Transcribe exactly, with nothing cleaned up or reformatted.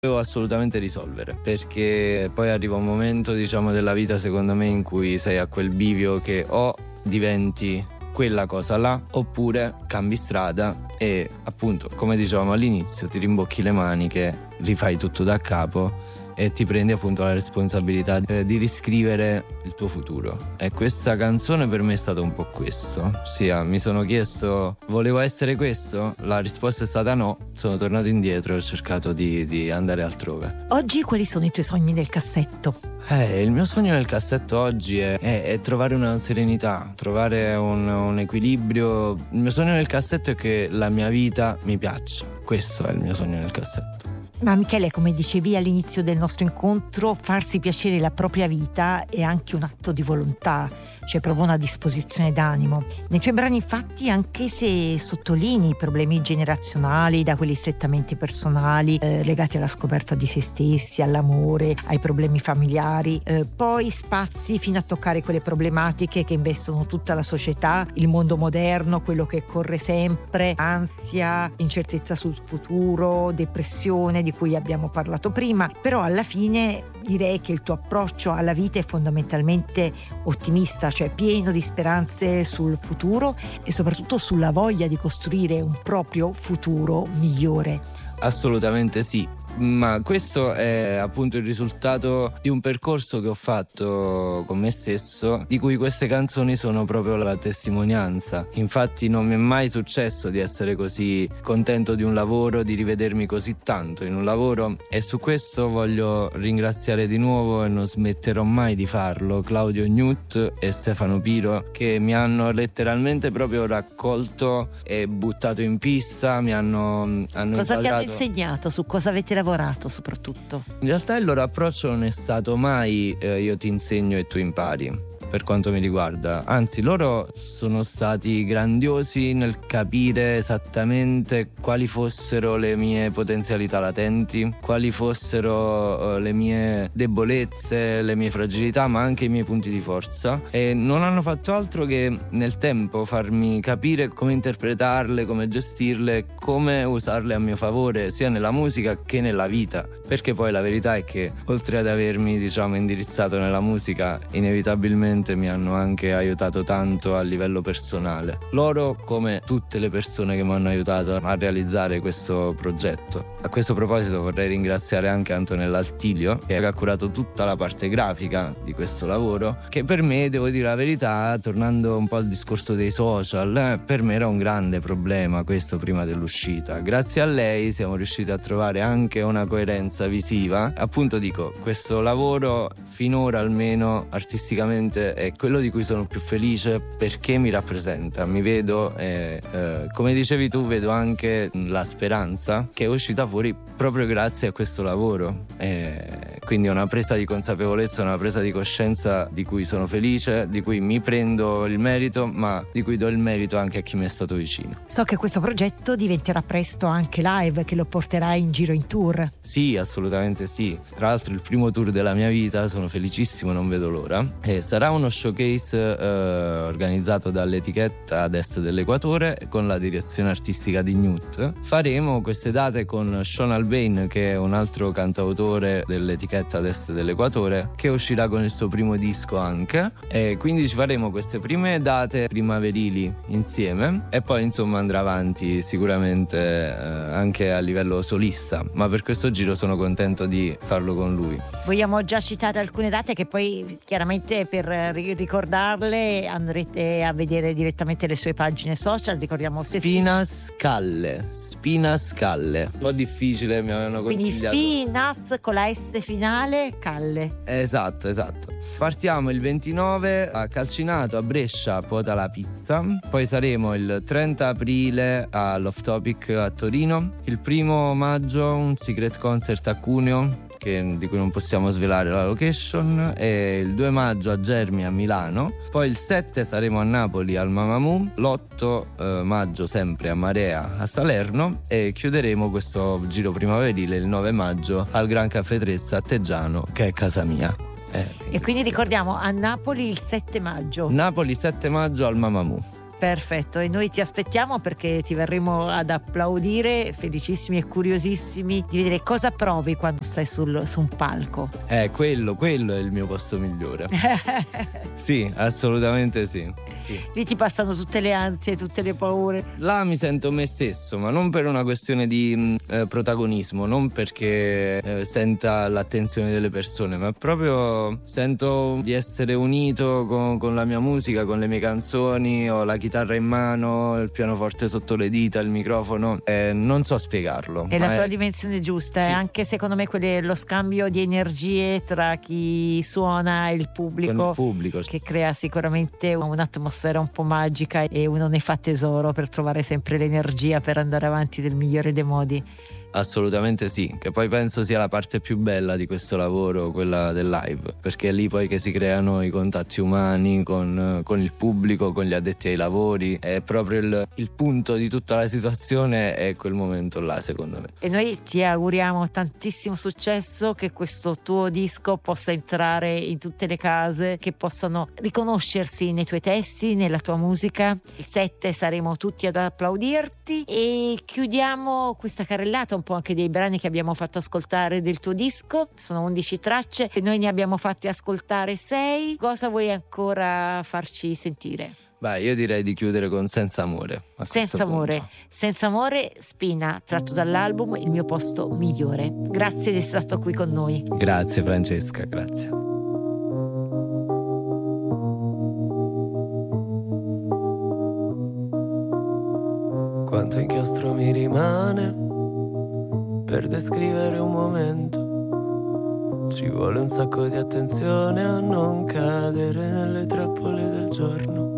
Devo assolutamente risolvere, perché poi arriva un momento, diciamo, della vita secondo me in cui sei a quel bivio che o diventi quella cosa là oppure cambi strada e, appunto, come dicevamo all'inizio, ti rimbocchi le maniche, rifai tutto da capo e ti prendi appunto la responsabilità di riscrivere il tuo futuro. E questa canzone per me è stato un po' questo. Sia, mi sono chiesto, volevo essere questo? La risposta è stata no, sono tornato indietro e ho cercato di, di andare altrove. Oggi quali sono i tuoi sogni nel cassetto? Eh, il mio sogno nel cassetto oggi è, è, è trovare una serenità, trovare un, un equilibrio. Il mio sogno nel cassetto è che la mia vita mi piaccia. Questo è il mio sogno nel cassetto. Ma Michele, come dicevi all'inizio del nostro incontro, farsi piacere la propria vita è anche un atto di volontà, cioè proprio una disposizione d'animo. Nei tuoi brani, infatti, anche se sottolinei i problemi generazionali, da quelli strettamente personali, eh, legati alla scoperta di se stessi, all'amore, ai problemi familiari, eh, poi spazi fino a toccare quelle problematiche che investono tutta la società, il mondo moderno, quello che corre sempre, ansia, incertezza sul futuro, depressione, di cui abbiamo parlato prima. Però alla fine direi che il tuo approccio alla vita è fondamentalmente ottimista, cioè pieno di speranze sul futuro e soprattutto sulla voglia di costruire un proprio futuro migliore. Assolutamente sì, ma questo è appunto il risultato di un percorso che ho fatto con me stesso, di cui queste canzoni sono proprio la testimonianza. Infatti non mi è mai successo di essere così contento di un lavoro, di rivedermi così tanto in un lavoro, e su questo voglio ringraziare di nuovo, e non smetterò mai di farlo, Claudio Gnut e Stefano Piro, che mi hanno letteralmente proprio raccolto e buttato in pista, mi hanno, hanno Cosa ti hanno inquadrato. insegnato? Su cosa avete lavorato soprattutto? In realtà il loro approccio non è stato mai eh, io ti insegno e tu impari, per quanto mi riguarda. Anzi, loro sono stati grandiosi nel capire esattamente quali fossero le mie potenzialità latenti, quali fossero uh, le mie debolezze, le mie fragilità, ma anche i miei punti di forza, e non hanno fatto altro che nel tempo farmi capire come interpretarle, come gestirle, come usarle a mio favore, sia nella musica che nella vita. Perché poi la verità è che, oltre ad avermi, diciamo, indirizzato nella musica, inevitabilmente mi hanno anche aiutato tanto a livello personale. Loro, come tutte le persone che mi hanno aiutato a realizzare questo progetto. A questo proposito vorrei ringraziare anche Antonella Altilio, che ha curato tutta la parte grafica di questo lavoro, che per me, devo dire la verità, tornando un po' al discorso dei social, eh, per me era un grande problema questo prima dell'uscita. Grazie a lei siamo riusciti a trovare anche una coerenza visiva. Appunto dico, questo lavoro finora almeno artisticamente è quello di cui sono più felice, perché mi rappresenta, mi vedo e eh, come dicevi tu, vedo anche la speranza che è uscita fuori proprio grazie a questo lavoro, e quindi è una presa di consapevolezza, una presa di coscienza di cui sono felice, di cui mi prendo il merito, ma di cui do il merito anche a chi mi è stato vicino. So che questo progetto diventerà presto anche live, che lo porterai in giro in tour. Sì, assolutamente sì. Tra l'altro il primo tour della mia vita, sono felicissimo, non vedo l'ora. E sarà uno showcase eh, organizzato dall'etichetta Ad Est dell'Equatore con la direzione artistica di Gnut. Faremo queste date con Sean Albain, che è un altro cantautore dell'etichetta Ad Est dell'Equatore, che uscirà con il suo primo disco anche, e quindi ci faremo queste prime date primaverili insieme, e poi insomma andrà avanti sicuramente eh, anche a livello solista, ma per questo giro sono contento di farlo con lui. Vogliamo già citare alcune date che poi chiaramente per ricordarle andrete a vedere direttamente le sue pagine social. Ricordiamo Spinascalle Spinascalle, un po' difficile, mi avevano consigliato. Quindi Spinas con la S finale, Calle. Esatto, esatto. Partiamo il ventinove a Calcinato, a Brescia, Pota la Pizza. Poi saremo il trenta aprile all'Off Topic a Torino. Il primo maggio un secret concert a Cuneo, che, di cui non possiamo svelare la location, e il due maggio a Germi a Milano. Poi il sette saremo a Napoli al Mamamoo, l'otto eh, maggio sempre a Marea a Salerno, e chiuderemo questo giro primaverile il nove maggio al Gran Caffè Trezza a Teggiano, che è casa mia. Eh, E quindi ricordiamo a Napoli il sette maggio. Napoli sette maggio al Mamamoo. Perfetto, e noi ti aspettiamo perché ti verremo ad applaudire, felicissimi e curiosissimi di vedere cosa provi quando stai sul, su un palco. Eh, quello, quello è il mio posto migliore. Sì, assolutamente sì, sì. Lì ti passano tutte le ansie, tutte le paure. Là mi sento me stesso, ma non per una questione di mh, eh, protagonismo, non perché eh, senta l'attenzione delle persone, ma proprio sento di essere unito con, con la mia musica, con le mie canzoni. Ho la chitarra in mano, il pianoforte sotto le dita, il microfono, eh, non so spiegarlo. È la tua è... dimensione giusta, Sì. e anche secondo me quelle, lo scambio di energie tra chi suona e il pubblico, Con il pubblico. che crea sicuramente un'atmosfera un po' magica, e uno ne fa tesoro per trovare sempre l'energia per andare avanti nel migliore dei modi. Assolutamente sì, che poi penso sia la parte più bella di questo lavoro, quella del live, perché è lì poi che si creano i contatti umani con, con il pubblico, con gli addetti ai lavori. È proprio il, il punto di tutta la situazione, è quel momento là, secondo me. E noi ti auguriamo tantissimo successo, che questo tuo disco possa entrare in tutte le case, che possano riconoscersi nei tuoi testi, nella tua musica. Il sette saremo tutti ad applaudirti, e chiudiamo questa carrellata un po' anche dei brani che abbiamo fatto ascoltare del tuo disco. Sono undici tracce e noi ne abbiamo fatti ascoltare sei. Cosa vuoi ancora farci sentire? Beh, io direi di chiudere con Senza Amore. Senza amore, punto. Senza amore, Spina, tratto dall'album Il mio posto migliore. Grazie di essere stato qui con noi. Grazie Francesca, grazie. Quanto inchiostro mi rimane per descrivere un momento, ci vuole un sacco di attenzione a non cadere nelle trappole del giorno.